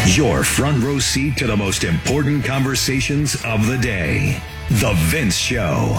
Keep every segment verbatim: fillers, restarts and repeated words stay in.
Your front row seat to the most important conversations of the day. The Vince Show.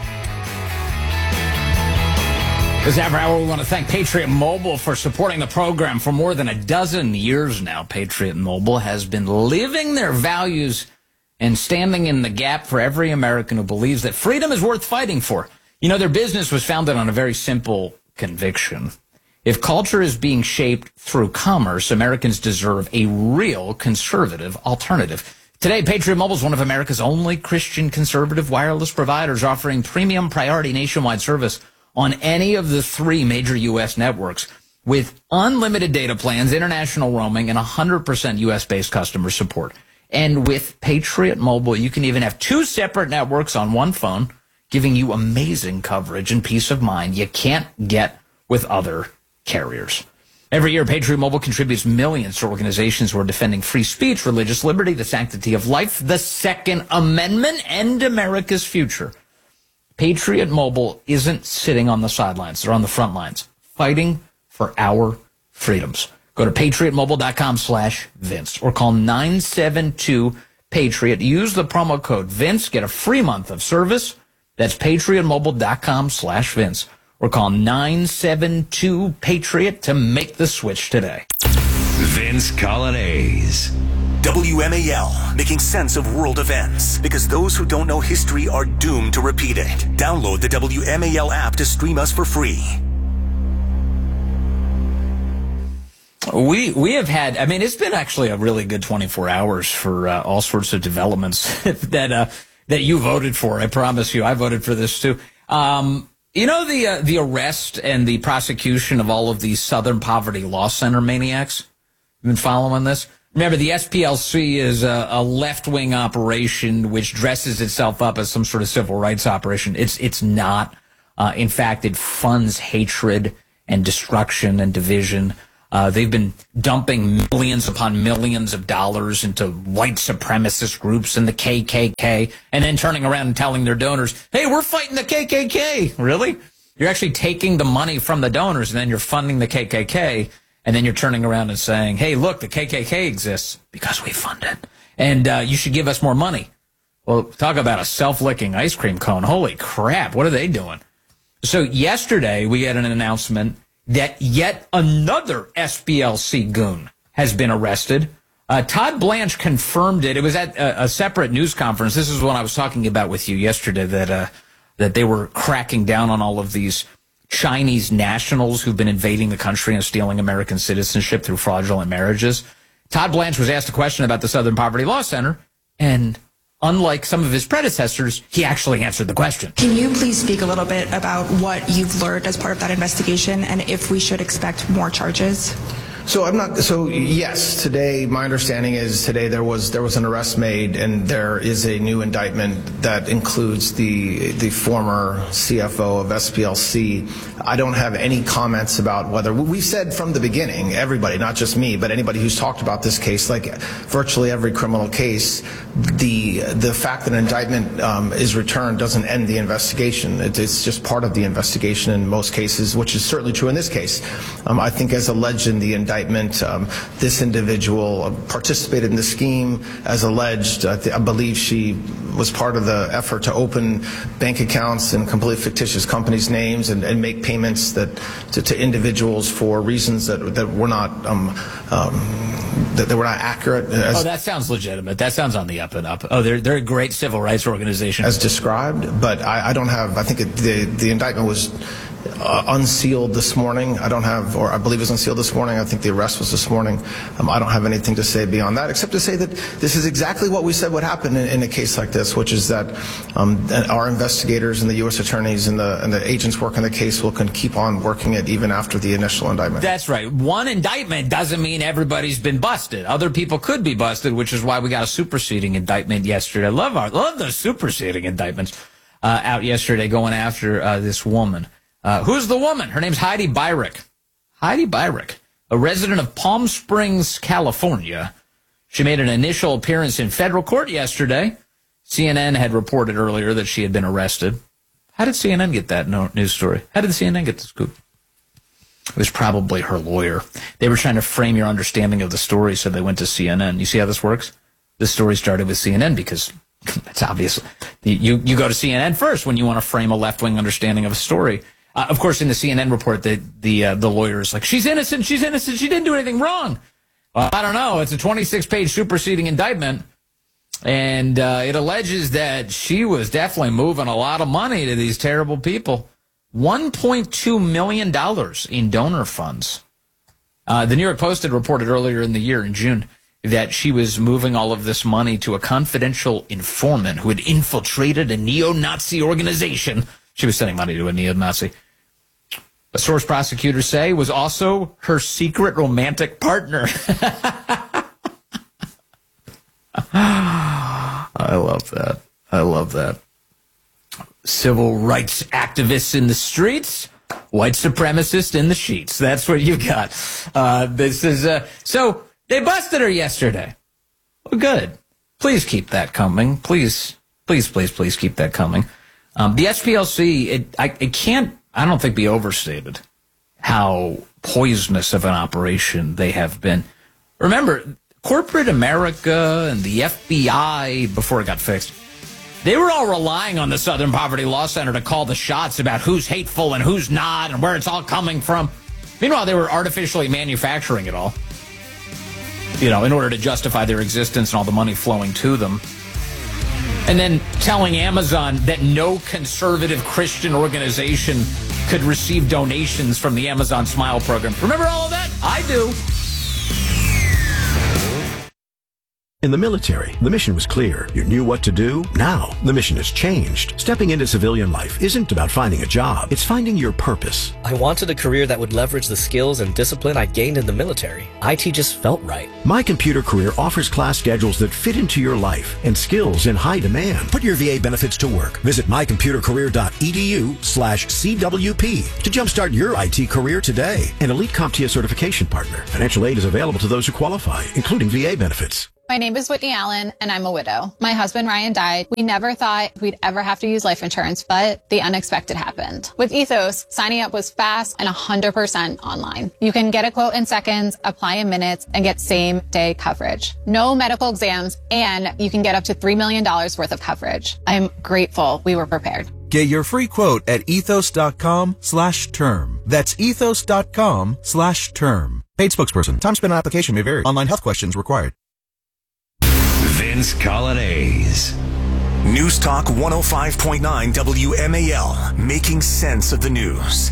This hour, we want to thank Patriot Mobile for supporting the program for more than a dozen years now. Patriot Mobile has been living their values and standing in the gap for every American who believes that freedom is worth fighting for. You know, their business was founded on a very simple conviction. If culture is being shaped through commerce, Americans deserve a real conservative alternative. Today, Patriot Mobile is one of America's only Christian conservative wireless providers, offering premium priority nationwide service on any of the three major U S networks with unlimited data plans, international roaming, and one hundred percent U S-based customer support. And with Patriot Mobile, you can even have two separate networks on one phone, giving you amazing coverage and peace of mind you can't get with other carriers. Every year, Patriot Mobile contributes millions to organizations who are defending free speech, religious liberty, the sanctity of life, the Second Amendment, and America's future. Patriot Mobile isn't sitting on the sidelines. They're on the front lines, fighting for our freedoms. Go to patriotmobile.com slash Vince or call nine seven two Patriot. Use the promo code Vince. Get a free month of service. That's patriotmobile.com slash Vince. Or call nine seven two Patriot to make the switch today. Vince Colonnese. W M A L, making sense of world events, because those who don't know history are doomed to repeat it. Download the W M A L app to stream us for free. We we have had, I mean, it's been actually a really good twenty-four hours for uh, all sorts of developments that uh, that you voted for. I promise you, I voted for this too. Um, you know, the uh, the arrest and the prosecution of all of these Southern Poverty Law Center maniacs? You've been following this? Remember, the S P L C is a, a left-wing operation which dresses itself up as some sort of civil rights operation. It's it's not. Uh, in fact, it funds hatred and destruction and division. Uh, they've been dumping millions upon millions of dollars into white supremacist groups and the K K K, and then turning around and telling their donors, hey, we're fighting the K K K. Really? You're actually taking the money from the donors, and then you're funding the K K K, and then you're turning around and saying, hey, look, the K K K exists because we fund it, and uh, you should give us more money. Well, talk about a self-licking ice cream cone. Holy crap, what are they doing? So yesterday, we had an announcement that yet another S P L C goon has been arrested. Uh, Todd Blanche confirmed it. It was at a, a separate news conference. This is what I was talking about with you yesterday, that uh, that they were cracking down on all of these Chinese nationals who've been invading the country and stealing American citizenship through fraudulent marriages. Todd Blanche was asked a question about the Southern Poverty Law Center, and unlike some of his predecessors, he actually answered the question. Can you please speak a little bit about what you've learned as part of that investigation and if we should expect more charges? So I'm not. So yes, today my understanding is today there was there was an arrest made, and there is a new indictment that includes the the former C F O of S P L C. I don't have any comments about whether we said from the beginning, everybody, not just me, but anybody who's talked about this case, like virtually every criminal case, the the fact that an indictment um, is returned doesn't end the investigation. It, it's just part of the investigation in most cases, which is certainly true in this case. Um, I think, as alleged in the indictment. Um, this individual participated in the scheme as alleged. I, th- I believe she was part of the effort to open bank accounts in completely fictitious companies' names and, and make payments that to, to individuals for reasons that that were not um, um, that, that were not accurate. As, oh, that sounds legitimate. That sounds on the up and up. Oh, they're they're a great civil rights organization as described. But I, I don't have. I think it, the the indictment was Uh, unsealed this morning. I don't have, or I believe it was unsealed this morning. I think the arrest was this morning. Um, I don't have anything to say beyond that, except to say that this is exactly what we said would happen in, in a case like this, which is that um, our investigators and the U S attorneys and the, and the agents working the case will can keep on working it even after the initial indictment. That's right. One indictment doesn't mean everybody's been busted. Other people could be busted, which is why we got a superseding indictment yesterday. I love our, love those superseding indictments uh, out yesterday going after uh, this woman. Uh, who's the woman? Her name's Heidi Beirich. Heidi Beirich, a resident of Palm Springs, California. She made an initial appearance in federal court yesterday. C N N had reported earlier that she had been arrested. How did C N N get that news story? How did C N N get the scoop? It was probably her lawyer. They were trying to frame your understanding of the story, so they went to C N N. You see how this works? This story started with C N N because it's obvious. You, you go to C N N first when you want to frame a left-wing understanding of a story. Uh, of course, in the C N N report, the the, uh, the lawyer is like, she's innocent, she's innocent, she didn't do anything wrong. Well, I don't know. It's a twenty-six page superseding indictment, and uh, it alleges that she was definitely moving a lot of money to these terrible people. one point two million dollars in donor funds. Uh, the New York Post had reported earlier in the year, in June, that she was moving all of this money to a confidential informant who had infiltrated a neo-Nazi organization. She was sending money to a neo-Nazi. A source prosecutors say was also her secret romantic partner. I love that. I love that. Civil rights activists in the streets, white supremacists in the sheets. That's what you got. Uh, this is uh, so they busted her yesterday. Well, good. Please keep that coming. Please, please, please, please keep that coming. Um, the S P L C, it, I, it can't, I don't think, be overstated how poisonous of an operation they have been. Remember, corporate America and the F B I, before it got fixed, they were all relying on the Southern Poverty Law Center to call the shots about who's hateful and who's not and where it's all coming from. Meanwhile, they were artificially manufacturing it all, you know, in order to justify their existence and all the money flowing to them. And then telling Amazon that no conservative Christian organization could receive donations from the Amazon Smile program. Remember all of that? I do. In the military, the mission was clear. You knew what to do. Now, the mission has changed. Stepping into civilian life isn't about finding a job. It's finding your purpose. I wanted a career that would leverage the skills and discipline I gained in the military. I T just felt right. My Computer Career offers class schedules that fit into your life and skills in high demand. Put your V A benefits to work. Visit mycomputercareer.edu slash CWP to jumpstart your I T career today. An Elite CompTIA certification partner. Financial aid is available to those who qualify, including V A benefits. My name is Whitney Allen, and I'm a widow. My husband, Ryan, died. We never thought we'd ever have to use life insurance, but the unexpected happened. With Ethos, signing up was fast and one hundred percent online. You can get a quote in seconds, apply in minutes, and get same-day coverage. No medical exams, and you can get up to three million dollars worth of coverage. I'm grateful we were prepared. Get your free quote at ethos.com slash term. That's ethos.com slash term. Paid spokesperson. Time spent on application may vary. Online health questions required. Vince Colonnese. News Talk one oh five point nine W M A L, making sense of the news.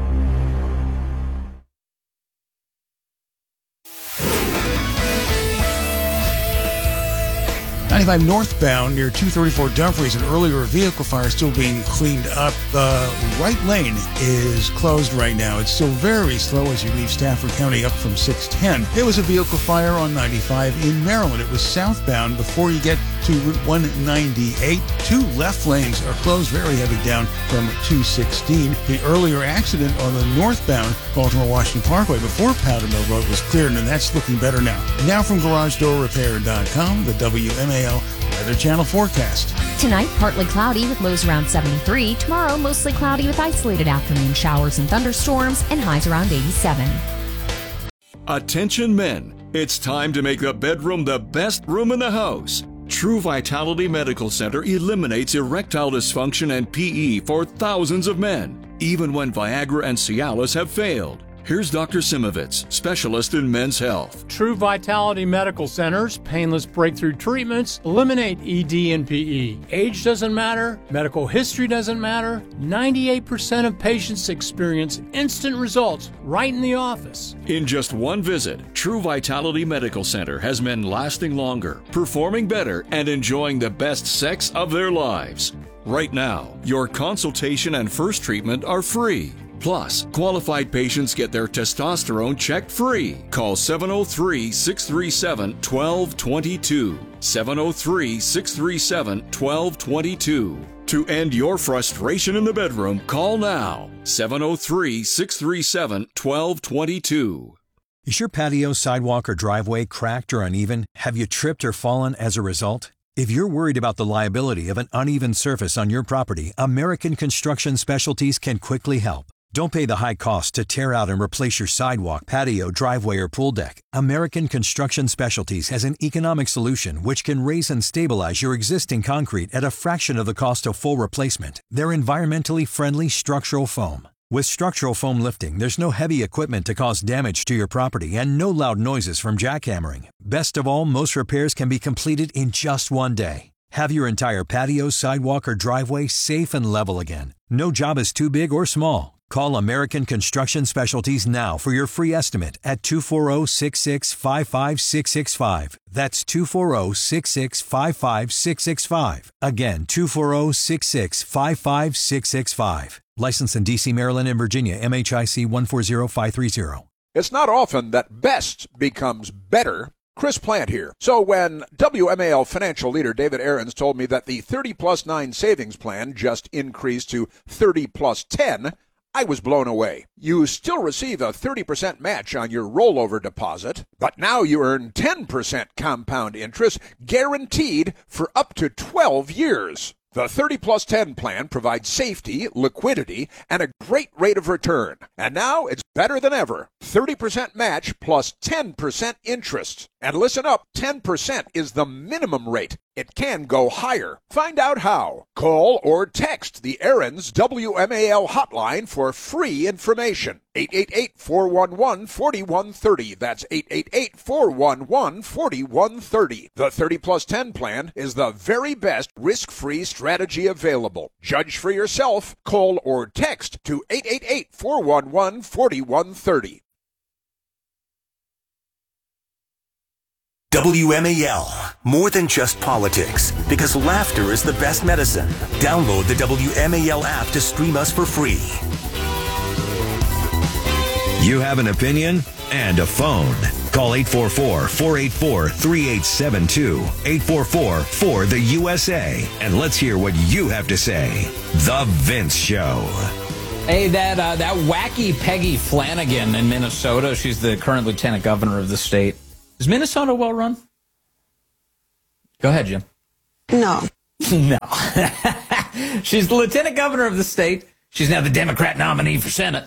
ninety-five northbound near two thirty-four Dumfries, an earlier vehicle fire still being cleaned up. The right lane is closed right now. It's still very slow as you leave Stafford County up from six ten. There was a vehicle fire on ninety-five in Maryland. It was southbound before you get to Route one ninety-eight. Two left lanes are closed, very heavy down from two sixteen. The earlier accident on the northbound Baltimore-Washington Parkway before Powder Mill Road was cleared, and that's looking better now. Now from Garage Door Repair dot com, the W M A L Weather Channel forecast. Tonight, partly cloudy with lows around seventy-three. Tomorrow, mostly cloudy with isolated afternoon showers and thunderstorms and highs around eighty-seven. Attention men, it's time to make the bedroom the best room in the house. True Vitality Medical Center eliminates erectile dysfunction and P E for thousands of men, even when Viagra and Cialis have failed. Here's Doctor Simovitz, specialist in men's health. True Vitality Medical Center's painless breakthrough treatments eliminate E D and P E. Age doesn't matter, medical history doesn't matter. ninety-eight percent of patients experience instant results right in the office. In just one visit, True Vitality Medical Center has men lasting longer, performing better, and enjoying the best sex of their lives. Right now, your consultation and first treatment are free. Plus, qualified patients get their testosterone checked free. Call seven oh three, six three seven, one two two two. seven oh three, six three seven, one two two two. To end your frustration in the bedroom, call now. seven oh three, six three seven, one two two two. Is your patio, sidewalk, or driveway cracked or uneven? Have you tripped or fallen as a result? If you're worried about the liability of an uneven surface on your property, American Construction Specialties can quickly help. Don't pay the high cost to tear out and replace your sidewalk, patio, driveway, or pool deck. American Construction Specialties has an economic solution which can raise and stabilize your existing concrete at a fraction of the cost of full replacement. They're environmentally friendly structural foam. With structural foam lifting, there's no heavy equipment to cause damage to your property and no loud noises from jackhammering. Best of all, most repairs can be completed in just one day. Have your entire patio, sidewalk, or driveway safe and level again. No job is too big or small. Call American Construction Specialties now for your free estimate at two four zero, six six five five six six five. That's two four zero, six six five five six six five. Again, two four zero, six six five five six six five. Licensed in D C, Maryland, and Virginia, M H I C one four zero five three zero. It's not often that best becomes better. Chris Plant here. So when W M A L financial leader David Aarons told me that the thirty plus nine savings plan just increased to thirty plus ten, I was blown away. You still receive a thirty percent match on your rollover deposit, but now you earn ten percent compound interest guaranteed for up to twelve years. The thirty plus ten plan provides safety, liquidity, and a great rate of return. And now it's better than ever. thirty percent match plus ten percent interest. And listen up, ten percent is the minimum rate. It can go higher. Find out how. Call or text the Aarons W M A L hotline for free information. eight eight eight, four one one, four one three zero. That's eight eight eight, four one one, four one three zero. The thirty plus ten plan is the very best risk-free strategy available. Judge for yourself. Call or text to eight eight eight, four one one, four one three zero. W M A L, more than just politics, because laughter is the best medicine. Download the W M A L app to stream us for free. You have an opinion and a phone. Call eight four four, four eight four, three eight seven two, eight four four, four the U S A, and let's hear what you have to say. The Vince Show. Hey, that uh, that wacky Peggy Flanagan in Minnesota, she's the current lieutenant governor of the state. Is Minnesota well run? Go ahead, Jim. No. No. She's the lieutenant governor of the state. She's now the Democrat nominee for Senate.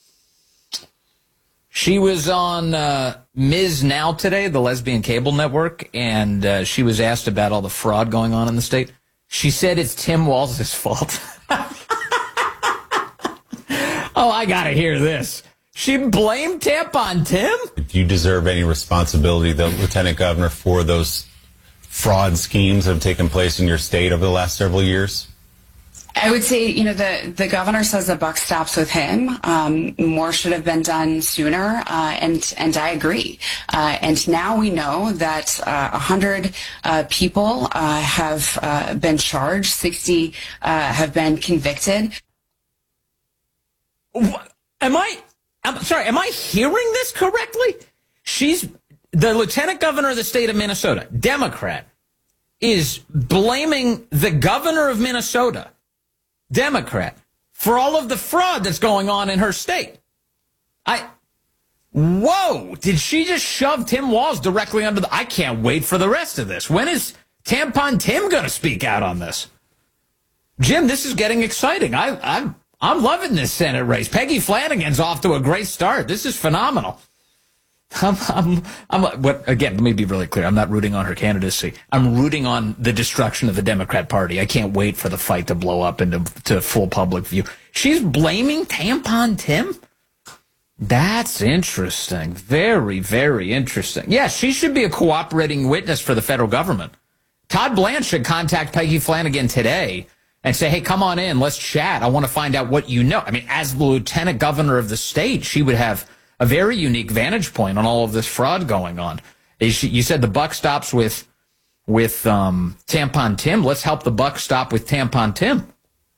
She was on uh, Miz Now today, the lesbian cable network, and uh, she was asked about all the fraud going on in the state. She said it's Tim Walz's fault. Oh, I got to hear this. She blamed Tampon Tim? Do you deserve any responsibility, the lieutenant governor, for those fraud schemes that have taken place in your state over the last several years? I would say, you know, the, the governor says the buck stops with him. Um, more should have been done sooner, uh, and, and I agree. Uh, and now we know that uh, one hundred uh, people uh, have uh, been charged, sixty uh, have been convicted. What? Am I... I'm sorry, am I hearing this correctly? She's the lieutenant governor of the state of Minnesota, Democrat, is blaming the governor of Minnesota, Democrat, for all of the fraud that's going on in her state. I, whoa, did she just shove Tim Walz directly under the, I can't wait for the rest of this. When is Tampon Tim going to speak out on this? Jim, this is getting exciting. I, I'm, I'm loving this Senate race. Peggy Flanagan's off to a great start. This is phenomenal. I'm, I'm, I'm, what, again, let me be really clear. I'm not rooting on her candidacy. I'm rooting on the destruction of the Democrat Party. I can't wait for the fight to blow up into to full public view. She's blaming Tampon Tim? That's interesting. Very, very interesting. Yeah, she should be a cooperating witness for the federal government. Todd Blanche should contact Peggy Flanagan today and say, hey, come on in, let's chat. I want to find out what you know. I mean, as the lieutenant governor of the state, she would have a very unique vantage point on all of this fraud going on. You said the buck stops with with um, Tampon Tim. Let's help the buck stop with Tampon Tim.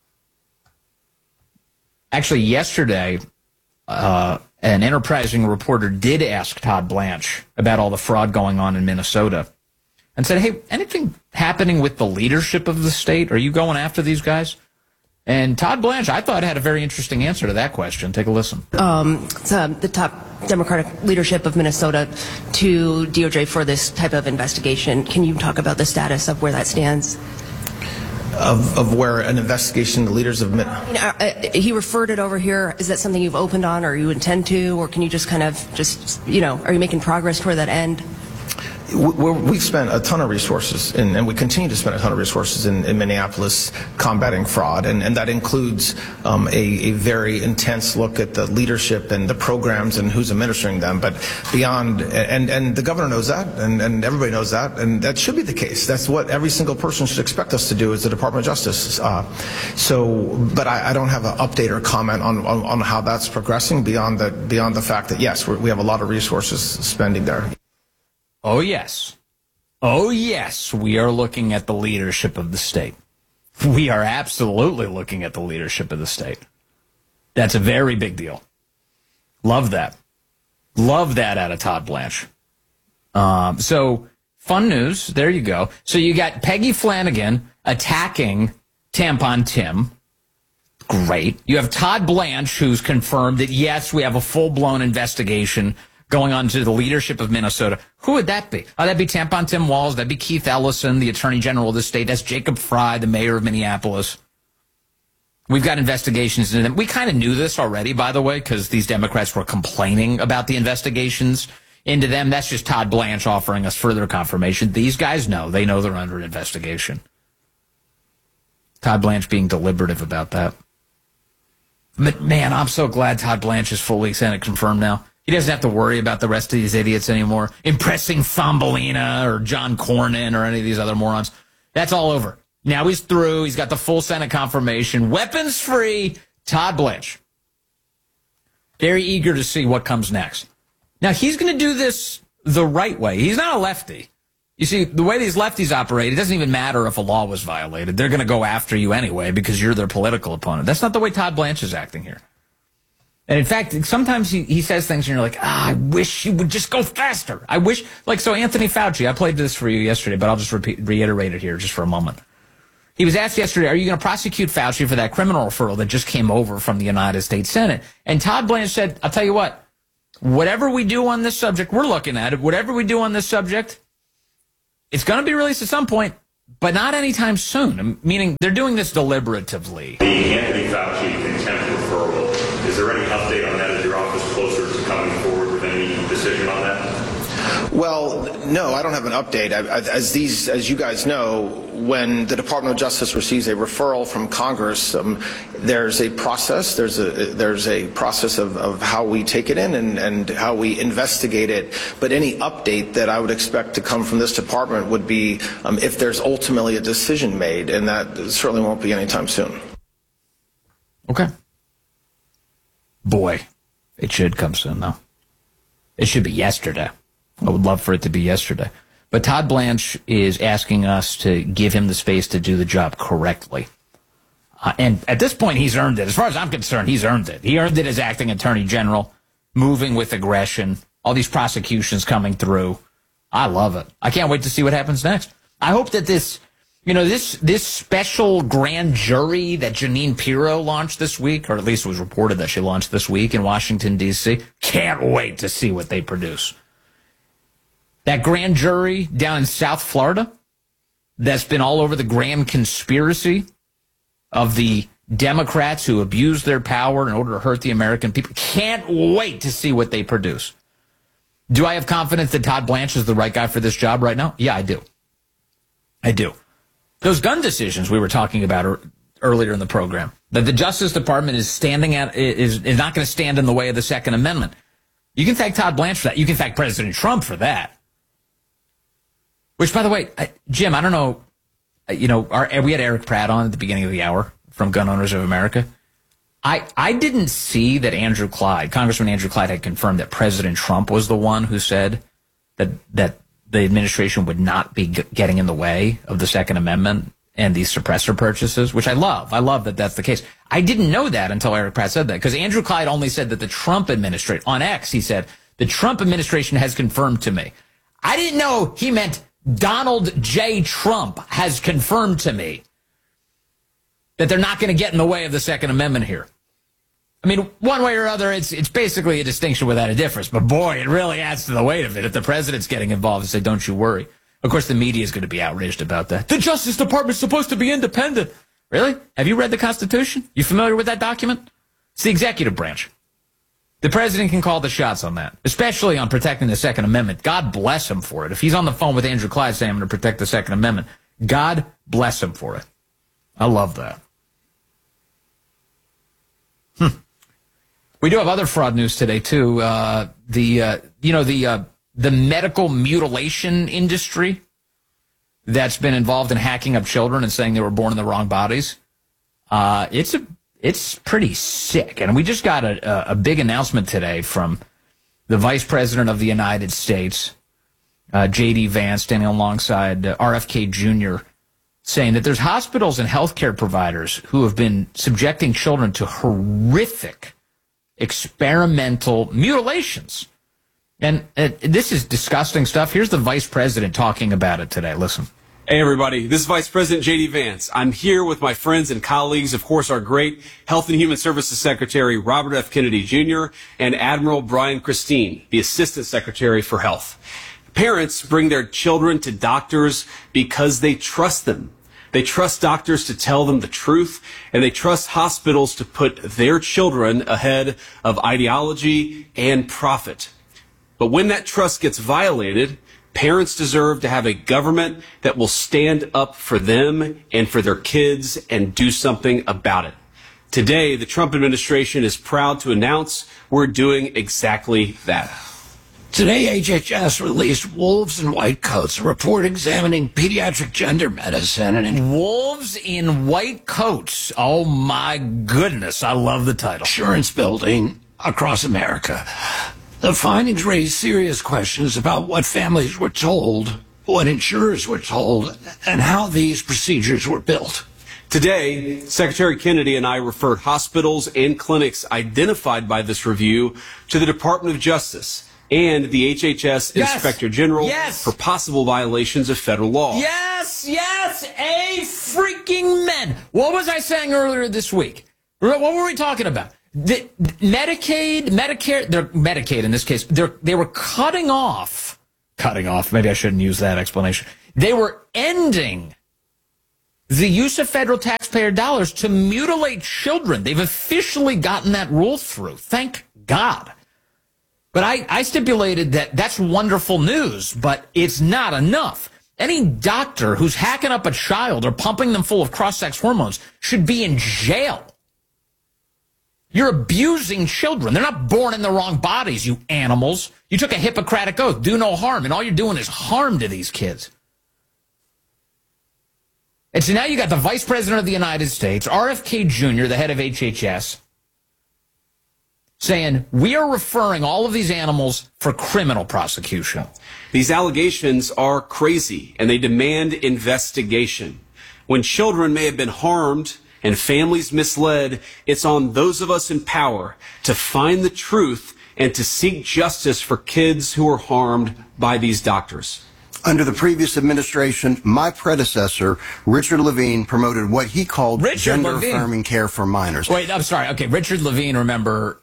Actually, yesterday, uh, an enterprising reporter did ask Todd Blanche about all the fraud going on in Minnesota and said, hey, anything happening with the leadership of the state? Are you going after these guys? And Todd Blanche, I thought, had a very interesting answer to that question. Take a listen. Um, so the top Democratic leadership of Minnesota to D O J for this type of investigation. Can you talk about the status of where that stands? of, of where an investigation, the leaders of... You know, uh, he referred it over here. Is that something you've opened on, or you intend to, or can you just kind of just, you know, are you making progress toward that end? We're, we've spent a ton of resources, in, and we continue to spend a ton of resources in, in Minneapolis combating fraud, and, and that includes um, a, a very intense look at the leadership and the programs and who's administering them. But beyond, and, and the governor knows that, and, and everybody knows that, and that should be the case. That's what every single person should expect us to do as the Department of Justice. Uh, so, but I, I don't have an update or comment on, on, on how that's progressing beyond the, beyond the fact that, yes, we're, we have a lot of resources spending there. Oh, yes. Oh, yes, we are looking at the leadership of the state. We are absolutely looking at the leadership of the state. That's a very big deal. Love that. Love that out of Todd Blanche. Um, so, fun news. There you go. So you got Peggy Flanagan attacking Tampon Tim. Great. You have Todd Blanche, who's confirmed that, yes, we have a full-blown investigation going on to the leadership of Minnesota. Who would that be? Oh, that'd be Tampon Tim Walz. That'd be Keith Ellison, the Attorney General of the state. That's Jacob Fry, the mayor of Minneapolis. We've got investigations into them. We kind of knew this already, by the way, because these Democrats were complaining about the investigations into them. That's just Todd Blanche offering us further confirmation. These guys know. They know they're under investigation. Todd Blanche being deliberative about that. But, man, I'm so glad Todd Blanche is fully Senate confirmed now. He doesn't have to worry about the rest of these idiots anymore, impressing Thumbelina or John Cornyn or any of these other morons. That's all over. Now he's through. He's got the full Senate confirmation. Weapons-free Todd Blanche. Very eager to see what comes next. Now, he's going to do this the right way. He's not a lefty. You see, the way these lefties operate, it doesn't even matter if a law was violated. They're going to go after you anyway because you're their political opponent. That's not the way Todd Blanche is acting here. And in fact, sometimes he, he says things and you're like, ah, I wish you would just go faster. I wish, like, so Anthony Fauci, I played this for you yesterday, but I'll just repeat, reiterate it here just for a moment. He was asked yesterday, are you going to prosecute Fauci for that criminal referral that just came over from the United States Senate? And Todd Blanche said, I'll tell you what, whatever we do on this subject, we're looking at it, whatever we do on this subject, it's going to be released at some point, but not anytime soon, meaning they're doing this deliberatively. The Anthony Fauci contempt referral, is there any update on that? Is your office closer to coming forward with any decision on that? Well, no, I don't have an update. I, I, as these, as you guys know, when the Department of Justice receives a referral from Congress, um, there's a process. There's a there's a process of, of how we take it in and, and how we investigate it. But any update that I would expect to come from this department would be um, if there's ultimately a decision made, and that certainly won't be anytime soon. Okay. Boy, it should come soon, though. It should be yesterday. I would love for it to be yesterday. But Todd Blanche is asking us to give him the space to do the job correctly. Uh, and at this point, he's earned it. As far as I'm concerned, he's earned it. He earned it as acting attorney general, moving with aggression, all these prosecutions coming through. I love it. I can't wait to see what happens next. I hope that this, you know, this this special grand jury that Jeanine Pirro launched this week, or at least it was reported that she launched this week in Washington, D C, can't wait to see what they produce. That grand jury down in South Florida that's been all over the grand conspiracy of the Democrats who abuse their power in order to hurt the American people. Can't wait to see what they produce. Do I have confidence that Todd Blanche is the right guy for this job right now? Yeah, I do. I do. Those gun decisions we were talking about er, earlier in the program, that the Justice Department is standing at is, is not going to stand in the way of the Second Amendment. You can thank Todd Blanche for that. You can thank President Trump for that. Which, by the way, Jim, I don't know, you know, our, we had Eric Pratt on at the beginning of the hour from Gun Owners of America. I, I didn't see that Andrew Clyde, Congressman Andrew Clyde, had confirmed that President Trump was the one who said that that the administration would not be g- getting in the way of the Second Amendment and these suppressor purchases, which I love. I love that that's the case. I didn't know that until Eric Pratt said that, because Andrew Clyde only said that the Trump administration, on X, he said, the Trump administration has confirmed to me. I didn't know he meant Donald J. Trump has confirmed to me that they're not going to get in the way of the Second Amendment here. I mean, one way or other, it's it's basically a distinction without a difference. But boy, it really adds to the weight of it if the president's getting involved and say, don't you worry. Of course, the media is going to be outraged about that. The Justice Department's supposed to be independent. Really? Have you read the Constitution? You familiar with that document? It's the executive branch. The president can call the shots on that, especially on protecting the Second Amendment. God bless him for it. If he's on the phone with Andrew Clyde saying, I'm going to protect the Second Amendment, God bless him for it. I love that. Hmm. We do have other fraud news today, too. Uh, the, uh, you know, the, uh, the medical mutilation industry that's been involved in hacking up children and saying they were born in the wrong bodies. Uh, it's a, it's pretty sick. And we just got a, a big announcement today from the Vice President of the United States, uh, J D Vance, standing alongside uh, R F K Junior, saying that there's hospitals and healthcare providers who have been subjecting children to horrific experimental mutilations. And uh, this is disgusting stuff. Here's the Vice President talking about it today. Listen. Hey, everybody. This is Vice President J D Vance. I'm here with my friends and colleagues, of course, our great Health and Human Services Secretary, Robert F. Kennedy Junior, and Admiral Brian Christine, the Assistant Secretary for Health. Parents bring their children to doctors because they trust them. They trust doctors to tell them the truth, and they trust hospitals to put their children ahead of ideology and profit. But when that trust gets violated, parents deserve to have a government that will stand up for them and for their kids and do something about it. Today, the Trump administration is proud to announce we're doing exactly that. Today, H H S released Wolves in White Coats, a report examining pediatric gender medicine. And Wolves in White Coats. Oh, my goodness. I love the title. Insurance building across America. The findings raise serious questions about what families were told, what insurers were told, and how these procedures were built. Today, Secretary Kennedy and I referred hospitals and clinics identified by this review to the Department of Justice and the H H S Yes. Inspector General Yes. for possible violations of federal law. Yes, yes, a freaking men. What was I saying earlier this week? What were we talking about? The, Medicaid, Medicare, they're Medicaid in this case, they're, they were cutting off, cutting off, maybe I shouldn't use that explanation. They were ending the use of federal taxpayer dollars to mutilate children. They've officially gotten that rule through. Thank God. But I, I stipulated that that's wonderful news, but it's not enough. Any doctor who's hacking up a child or pumping them full of cross-sex hormones should be in jail. You're abusing children. They're not born in the wrong bodies, you animals. You took a Hippocratic oath, do no harm, and all you're doing is harm to these kids. And so now you got the Vice President of the United States, R F K Junior, the head of H H S, saying, we are referring all of these animals for criminal prosecution. These allegations are crazy, and they demand investigation. When children may have been harmed and families misled, it's on those of us in power to find the truth and to seek justice for kids who are harmed by these doctors. Under the previous administration, my predecessor, Richard Levine, promoted what he called gender-affirming care for minors. Wait, I'm sorry. Okay, Richard Levine, remember,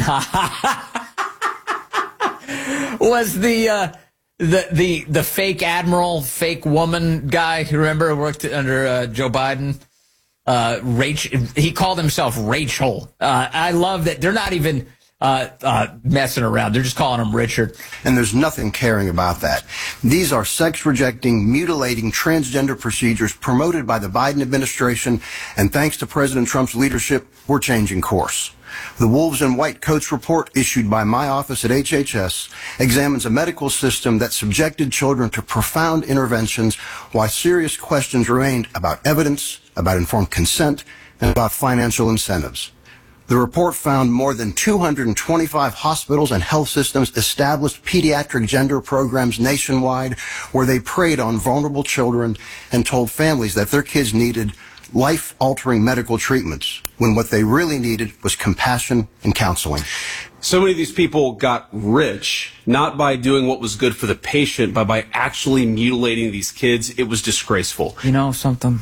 was the uh, the the the fake admiral, fake woman guy. You remember, worked under uh, Joe Biden. Uh, Rachel, he called himself Rachel. Uh, I love that they're not even uh, uh, messing around. They're just calling him Richard. And there's nothing caring about that. These are sex-rejecting, mutilating, transgender procedures promoted by the Biden administration, and thanks to President Trump's leadership, we're changing course. The Wolves in White Coats report issued by my office at H H S examines a medical system that subjected children to profound interventions while serious questions remained about evidence, about informed consent, and about financial incentives. The report found more than two hundred twenty-five hospitals and health systems established pediatric gender programs nationwide where they preyed on vulnerable children and told families that their kids needed life-altering medical treatments when what they really needed was compassion and counseling. So many of these people got rich, not by doing what was good for the patient, but by actually mutilating these kids. It was disgraceful. You know something?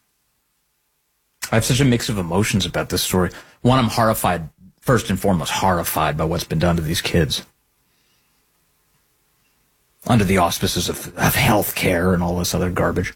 I have such a mix of emotions about this story. One, I'm horrified, first and foremost, horrified by what's been done to these kids. under the auspices of, of health care and all this other garbage.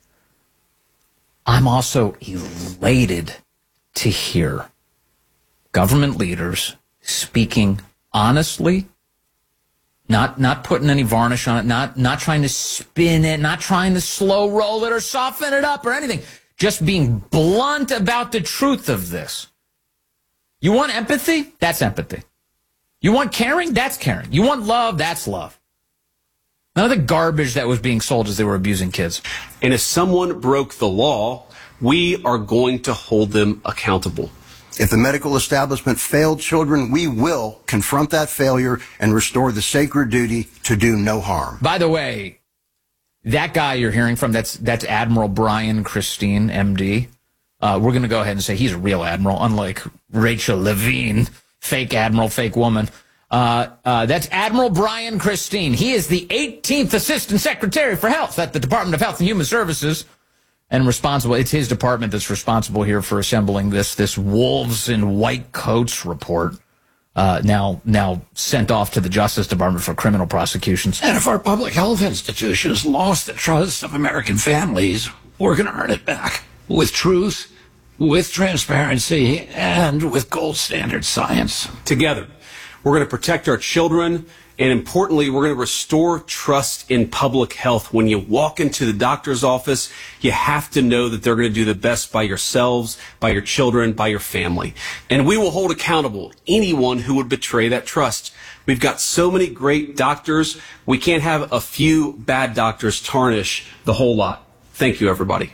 I'm also elated to hear government leaders speaking honestly, not not putting any varnish on it, not not trying to spin it, not trying to slow roll it or soften it up or anything, just being blunt about the truth of this. You want empathy? That's empathy. You want caring? That's caring. You want love? That's love. None of the garbage that was being sold as they were abusing kids. And if someone broke the law, we are going to hold them accountable. If the medical establishment failed children, we will confront that failure and restore the sacred duty to do no harm. By the way, that guy you're hearing from, that's that's Admiral Brian Christine, M D. Uh, we're going to go ahead and say he's a real admiral, unlike Rachel Levine, fake admiral, fake woman. Uh, uh, that's Admiral Brian Christine. He is the eighteenth Assistant Secretary for Health at the Department of Health and Human Services. And responsible, it's his department that's responsible here for assembling this this wolves in white coats report, uh, now now sent off to the Justice Department for criminal prosecutions. And if our public health institutions lost the trust of American families, we're going to earn it back with truth, with transparency, and with gold standard science. Together, we're going to protect our children. And importantly, we're going to restore trust in public health. When you walk into the doctor's office, you have to know that they're going to do the best by yourselves, by your children, by your family. And we will hold accountable anyone who would betray that trust. We've got so many great doctors. We can't have a few bad doctors tarnish the whole lot. Thank you, everybody.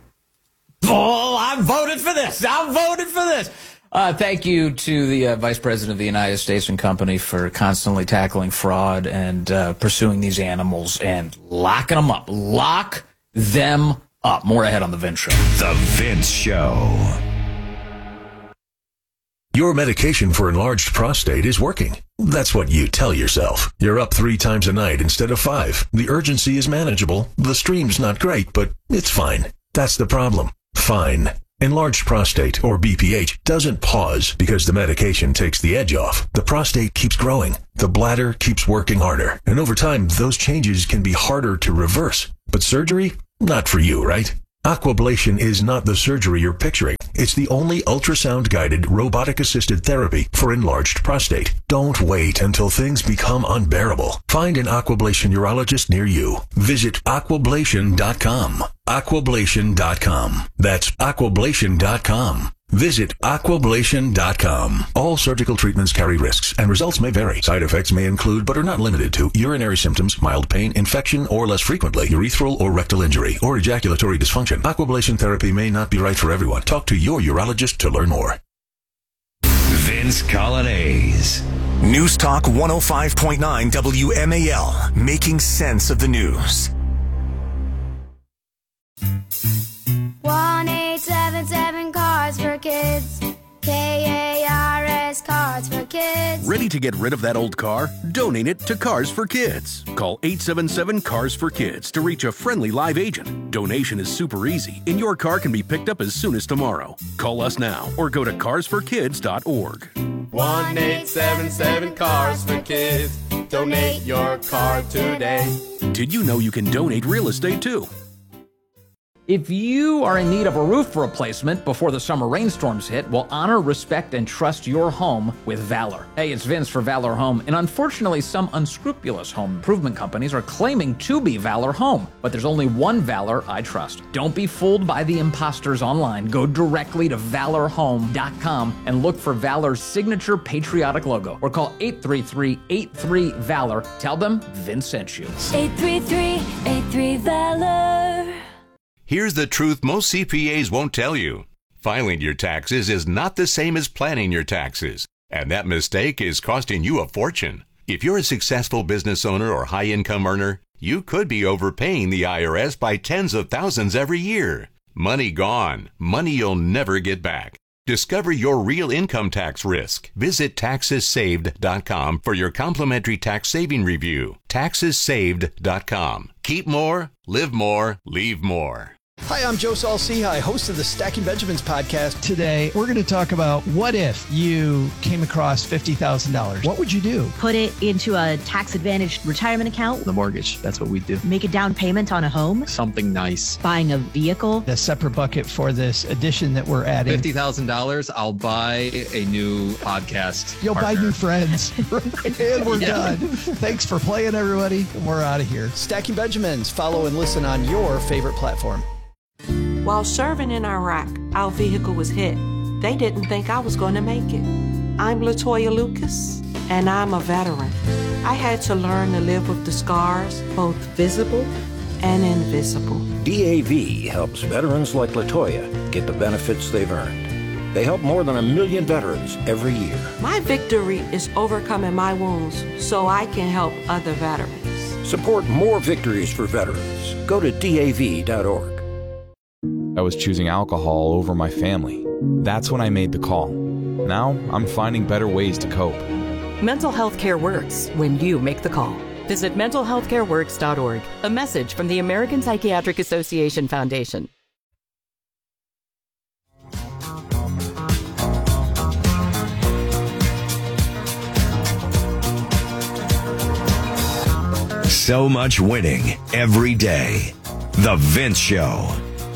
Oh, I voted for this. I voted for this. Uh, thank you to the uh, Vice President of the United States and Company for constantly tackling fraud and uh, pursuing these animals and locking them up. Lock them up. More ahead on The Vince Show. The Vince Show. Your medication for enlarged prostate is working. That's what you tell yourself. You're up three times a night instead of five. The urgency is manageable. The stream's not great, but it's fine. That's the problem. Fine. Enlarged prostate, or B P H, doesn't pause because the medication takes the edge off. The prostate keeps growing. The bladder keeps working harder. And over time, those changes can be harder to reverse. But surgery? Not for you, right? Aquablation is not the surgery you're picturing. It's the only ultrasound-guided, robotic-assisted therapy for enlarged prostate. Don't wait until things become unbearable. Find an Aquablation urologist near you. Visit aquablation dot com. aquablation dot com. That's aquablation dot com. Visit aquablation dot com. All surgical treatments carry risks, and results may vary. Side effects may include, but are not limited to, urinary symptoms, mild pain, infection, or less frequently, urethral or rectal injury, or ejaculatory dysfunction. Aquablation therapy may not be right for everyone. Talk to your urologist to learn more. Vince Colonnese. News Talk one oh five point nine W M A L, making sense of the news. one eight seven seven Cars for Kids. K A R S Cars for Kids. Ready to get rid of that old car? Donate it to Cars for Kids. Call eight seven seven Cars for Kids to reach a friendly live agent. Donation is super easy, and your car can be picked up as soon as tomorrow. Call us now or go to cars for kids dot org. one eight seven seven Cars for Kids. Donate your car today. Did you know you can donate real estate too? If you are in need of a roof replacement before the summer rainstorms hit, well, honor, respect, and trust your home with Valor. Hey, it's Vince for Valor Home, and unfortunately, some unscrupulous home improvement companies are claiming to be Valor Home, but there's only one Valor I trust. Don't be fooled by the imposters online. Go directly to valor home dot com and look for Valor's signature patriotic logo, or call eight three three, eight three, VALOR. Tell them Vince sent you. eight three three, eight three, VALOR. Here's the truth most C P As won't tell you. Filing your taxes is not the same as planning your taxes, and that mistake is costing you a fortune. If you're a successful business owner or high-income earner, you could be overpaying the I R S by tens of thousands every year. Money gone. Money you'll never get back. Discover your real income tax risk. Visit taxes saved dot com for your complimentary tax saving review. taxes saved dot com. Keep more, live more, leave more. Hi, I'm Joe Saul-Sehy, host of the Stacking Benjamins podcast. Today, we're going to talk about what if you came across fifty thousand dollars. What would you do? Put it into a tax-advantaged retirement account. The mortgage. That's what we do. Make a down payment on a home. Something nice. Buying a vehicle. A separate bucket for this addition that we're adding. fifty thousand dollars, I'll buy a new podcast You'll partner. buy new friends. And we're Yeah. done. Thanks for playing, everybody. We're out of here. Stacking Benjamins. Follow and listen on your favorite platform. While serving in Iraq, our vehicle was hit. They didn't think I was going to make it. I'm Latoya Lucas, and I'm a veteran. I had to learn to live with the scars, both visible and invisible. D A V helps veterans like Latoya get the benefits they've earned. They help more than a million veterans every year. My victory is overcoming my wounds so I can help other veterans. Support more victories for veterans. Go to D A V dot org. I was choosing alcohol over my family. That's when I made the call. Now I'm finding better ways to cope. Mental health care works when you make the call. Visit mental health care works dot org. A message from the American Psychiatric Association Foundation. So much winning every day. The Vince Show.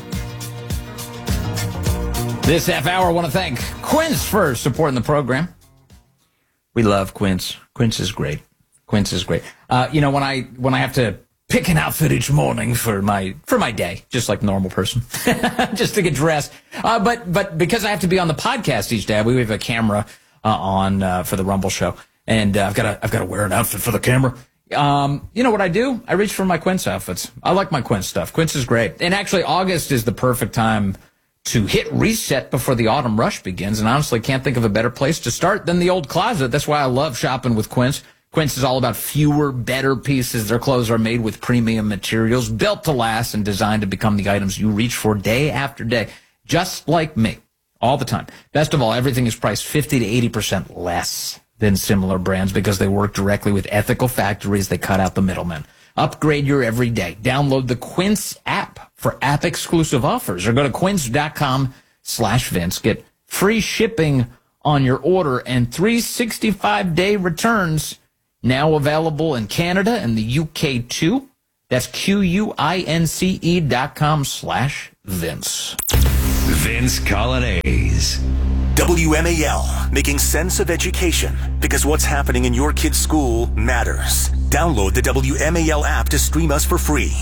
This half hour, I want to thank Quince for supporting the program. We love Quince. Quince is great. Quince is great. Uh, you know, when I when I have to pick an outfit each morning for my for my day, just like a normal person, just to get dressed. Uh, but but because I have to be on the podcast each day, we have a camera uh, on uh, for the Rumble Show, and uh, I've got to I've got to wear an outfit for the camera. Um, you know what I do? I reach for my Quince outfits. I like my Quince stuff. Quince is great, and actually, August is the perfect time to hit reset before the autumn rush begins, and honestly can't think of a better place to start than the old closet. That's why I love shopping with Quince. Quince is all about fewer, better pieces. Their clothes are made with premium materials, built to last and designed to become the items you reach for day after day, just like me, all the time. Best of all, everything is priced fifty to eighty percent less than similar brands because they work directly with ethical factories. They cut out the middlemen. Upgrade your everyday. Download the Quince app for app-exclusive offers or go to quince.com slash Vince. Get free shipping on your order and three hundred sixty-five day returns now available in Canada and the U K too. That's Q-U-I-N-C-E dot com slash Vince. Vince Colonnese. W M A L, making sense of education, because what's happening in your kid's school matters. Download the W M A L app to stream us for free.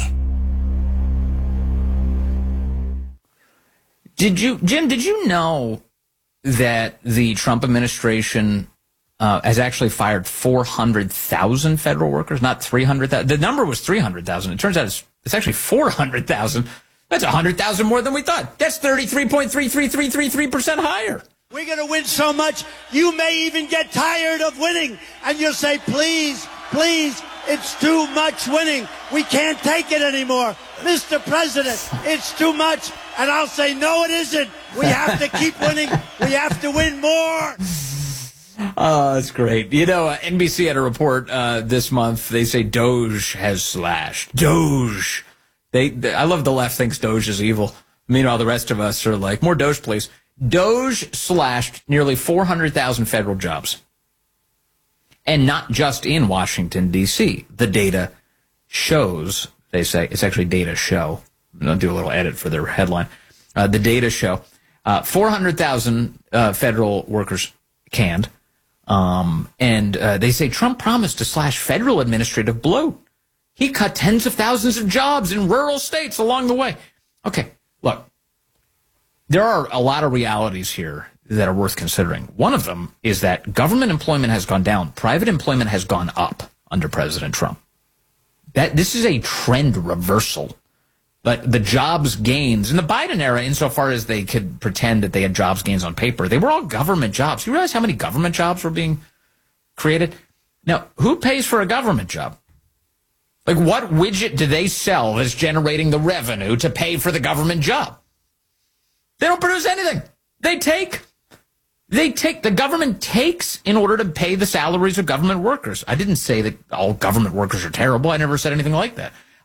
Did you, Jim, did you know that the Trump administration uh, has actually fired four hundred thousand federal workers, not three hundred thousand? The number was three hundred thousand. It turns out it's, it's actually four hundred thousand. That's one hundred thousand more than we thought. That's thirty-three point three three three three three percent higher. We're going to win so much, you may even get tired of winning. And you'll say, please, please, it's too much winning. We can't take it anymore. Mister President, it's too much. And I'll say, no, it isn't. We have to keep winning. We have to win more. Oh, that's great. You know, uh, N B C had a report uh, this month. They say Doge has slashed. Doge. They, they, I love the left thinks Doge is evil. Meanwhile, the rest of us are like, more Doge, please. Doge slashed nearly four hundred thousand federal jobs. And not just in Washington, D C The data shows, they say, it's actually data show. I'll do a little edit for their headline. Uh, the data show, uh, four hundred thousand uh, federal workers canned. Um, and uh, they say Trump promised to slash federal administrative bloat. He cut tens of thousands of jobs in rural states along the way. Okay, look. There are a lot of realities here that are worth considering. One of them is that government employment has gone down. Private employment has gone up under President Trump. That this is a trend reversal. But the jobs gains in the Biden era, insofar as they could pretend that they had jobs gains on paper, they were all government jobs. You realize how many government jobs were being created? Now, who pays for a government job? Like, what widget do they sell that's generating the revenue to pay for the government job? They don't produce anything. They take. They take. The government takes in order to pay the salaries of government workers. I didn't say that all government workers are terrible. I never said anything like that.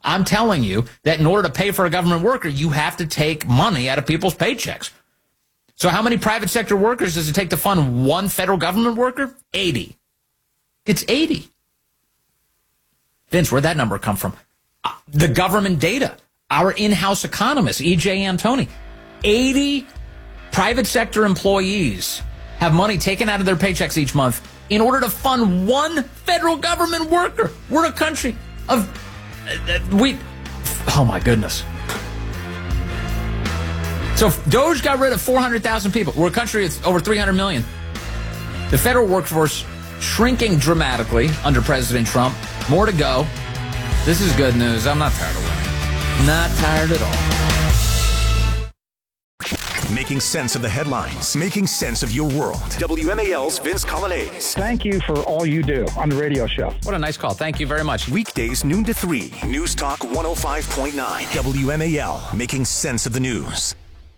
I'm telling you that in order to pay for a government worker, you have to take money out of people's paychecks. So how many private sector workers does it take to fund one federal government worker? eighty. It's eighty. Vince, where'd that number come from? Uh, the government data. Our in-house economist, E J Antoni. eighty private sector employees have money taken out of their paychecks each month in order to fund one federal government worker. We're a country of... Uh, we... Oh, my goodness. So Doge got rid of four hundred thousand people. We're a country that's over three hundred million. The federal workforce shrinking dramatically under President Trump. More to go. This is good news. I'm not tired of winning. Not tired at all. Making sense of the headlines, making sense of your world. W M A L's Vince Coglianese. Thank you for all you do on the radio show. What a nice call. Thank you very much. Weekdays noon to three. News Talk one oh five point nine. W M A L. Making sense of the news.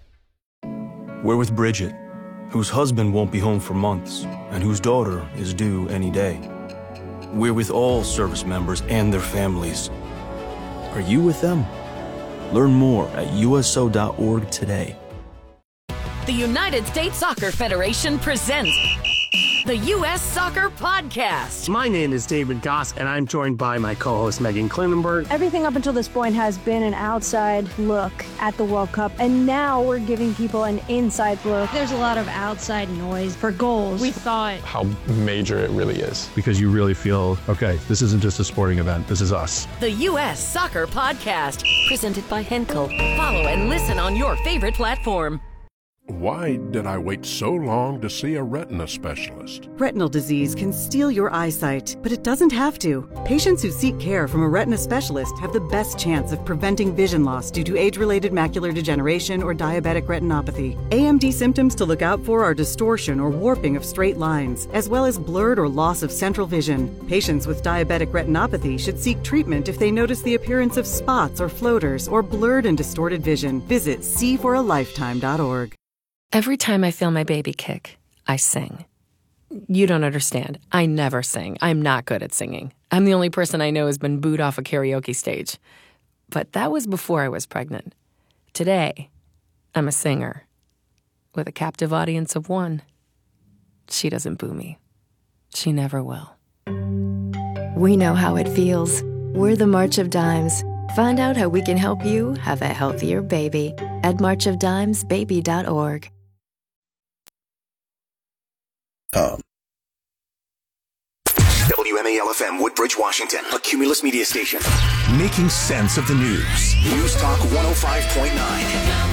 We're with Bridget, whose husband won't be home for months and whose daughter is due any day. We're with all service members and their families. Are you with them? Learn more at U S O dot org today. The United States Soccer Federation presents the U S Soccer Podcast. My name is David Goss, and I'm joined by my co-host Megan Klinenberg. Everything up until this point has been an outside look at the World Cup, and now we're giving people an inside look. There's a lot of outside noise for goals. We thought how major it really is. Because you really feel, okay, this isn't just a sporting event, this is us. The U S Soccer Podcast, presented by Henkel. Follow and listen on your favorite platform. Why did I wait so long to see a retina specialist? Retinal disease can steal your eyesight, but it doesn't have to. Patients who seek care from a retina specialist have the best chance of preventing vision loss due to age-related macular degeneration or diabetic retinopathy. A M D symptoms to look out for are distortion or warping of straight lines, as well as blurred or loss of central vision. Patients with diabetic retinopathy should seek treatment if they notice the appearance of spots or floaters or blurred and distorted vision. Visit see for a lifetime dot org. Every time I feel my baby kick, I sing. You don't understand. I never sing. I'm not good at singing. I'm the only person I know who's been booed off a karaoke stage. But that was before I was pregnant. Today, I'm a singer with a captive audience of one. She doesn't boo me. She never will. We know how it feels. We're the March of Dimes. Find out how we can help you have a healthier baby at march of dimes baby dot org. Um. W M A L F M, Woodbridge, Washington, a Cumulus media station. Making sense of the news. News Talk one oh five point nine.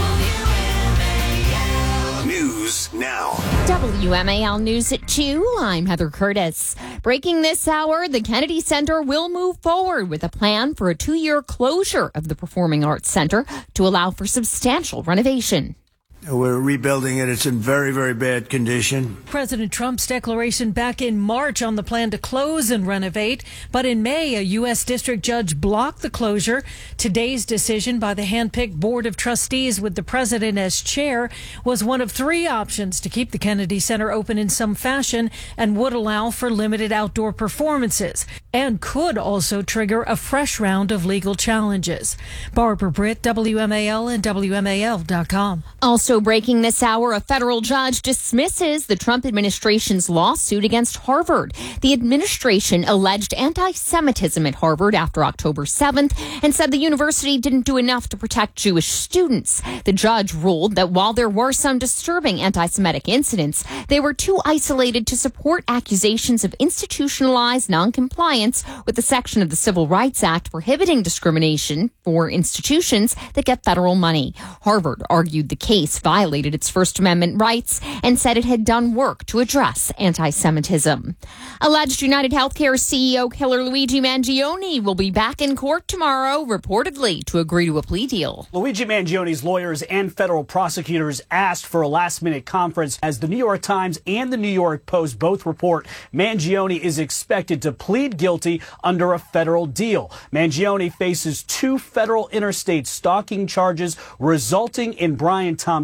News now. W M A L News at two. I'm Heather Curtis. Breaking this hour, the Kennedy Center will move forward with a plan for a two-year closure of the Performing Arts Center to allow for substantial renovation. We're rebuilding it. It's in very, very bad condition. President Trump's declaration back in March on the plan to close and renovate. But in May, a U S district judge blocked the closure. Today's decision by the hand-picked board of trustees with the president as chair was one of three options to keep the Kennedy Center open in some fashion and would allow for limited outdoor performances and could also trigger a fresh round of legal challenges. Barbara Britt, W M A L and W M A L dot com. Also breaking this hour, a federal judge dismisses the Trump administration's lawsuit against Harvard. The administration alleged anti-Semitism at Harvard after October seventh and said the university didn't do enough to protect Jewish students. The judge ruled that while there were some disturbing anti-Semitic incidents, they were too isolated to support accusations of institutionalized noncompliance with the section of the Civil Rights Act prohibiting discrimination for institutions that get federal money. Harvard argued the case violated its First Amendment rights and said it had done work to address anti-Semitism. Alleged United Healthcare C E O killer Luigi Mangione will be back in court tomorrow, reportedly to agree to a plea deal. Luigi Mangione's lawyers and federal prosecutors asked for a last-minute conference as the New York Times and the New York Post both report Mangione is expected to plead guilty under a federal deal. Mangione faces two federal interstate stalking charges resulting in Brian Thompson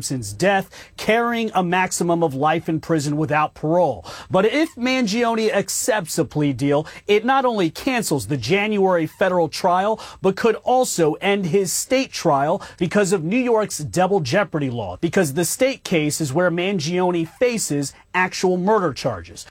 Jackson's death, carrying a maximum of life in prison without parole. But if Mangione accepts a plea deal, it not only cancels the January federal trial, but could also end his state trial because of New York's double jeopardy law, because the state case is where Mangione faces actual murder charges.